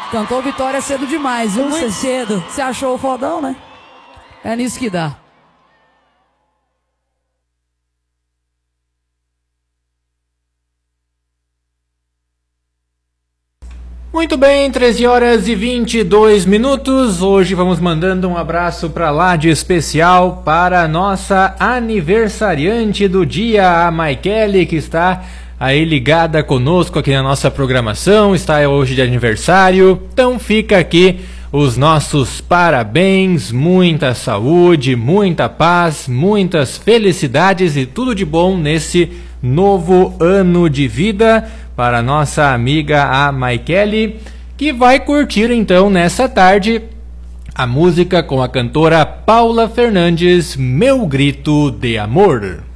Cantou Vitória cedo demais, viu? Muito cedo. Você achou o fodão, né? É nisso que dá. Muito bem, 13 horas e 22 minutos. Hoje vamos mandando um abraço para lá de especial para a nossa aniversariante do dia, a Maikele, que está aí ligada conosco aqui na nossa programação, está hoje de aniversário. Então fica aqui os nossos parabéns, muita saúde, muita paz, muitas felicidades e tudo de bom nesse novo ano de vida para nossa amiga a Maikele, que vai curtir então nessa tarde a música com a cantora Paula Fernandes, Meu Grito de Amor.